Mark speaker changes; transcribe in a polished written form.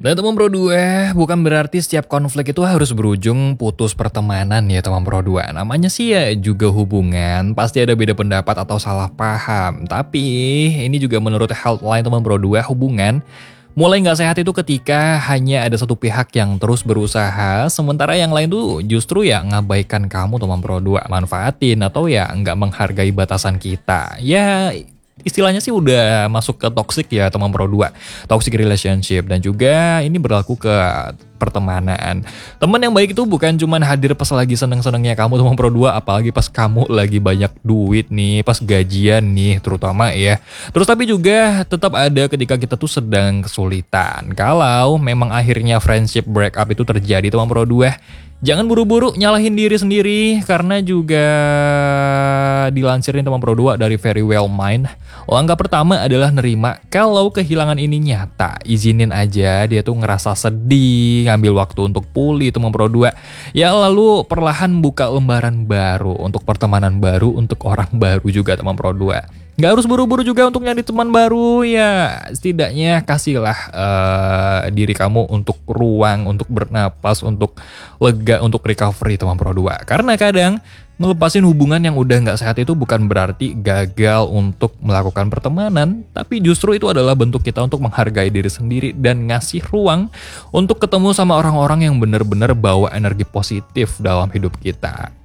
Speaker 1: Dan teman Pro 2, bukan berarti setiap konflik itu harus berujung putus pertemanan ya teman Pro 2. Namanya sih ya juga hubungan, pasti ada beda pendapat atau salah paham. Tapi ini juga menurut Healthline teman Pro 2, hubungan mulai nggak sehat itu ketika hanya ada satu pihak yang terus berusaha, sementara yang lain tuh justru ya ngabaikan kamu teman Pro 2, manfaatin atau ya nggak menghargai batasan kita. Ya istilahnya sih udah masuk ke toxic ya teman Pro 2, toxic relationship, dan juga ini berlaku ke pertemanan. Teman yang baik itu bukan cuman hadir pas lagi seneng-senengnya kamu teman Pro 2, apalagi pas kamu lagi banyak duit nih, pas gajian nih terutama ya. Terus tapi juga tetap ada ketika kita tuh sedang kesulitan. Kalau memang akhirnya friendship breakup itu terjadi teman Pro 2, jangan buru-buru nyalahin diri sendiri, karena juga dilansir nih teman Pro 2 dari Very Well Mind. Langkah pertama adalah nerima kalau kehilangan ini nyata. Izinin aja dia tuh ngerasa sedih, ngambil waktu untuk pulih teman Pro 2. Ya lalu perlahan buka lembaran baru untuk pertemanan baru, untuk orang baru juga teman Pro 2. Gak harus buru-buru juga untuk nyari teman baru, ya setidaknya kasihlah diri kamu untuk ruang, untuk bernapas, untuk lega, untuk recovery teman Pro 2. Karena kadang ngelepasin hubungan yang udah gak sehat itu bukan berarti gagal untuk melakukan pertemanan, tapi justru itu adalah bentuk kita untuk menghargai diri sendiri dan ngasih ruang untuk ketemu sama orang-orang yang benar-benar bawa energi positif dalam hidup kita.